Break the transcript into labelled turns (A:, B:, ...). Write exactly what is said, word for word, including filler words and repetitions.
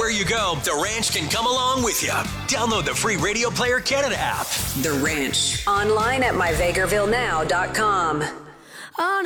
A: Wherever you go, The Ranch can come along with you. Download the free Radio Player Canada app.
B: The Ranch. Online at my vegreville now dot com.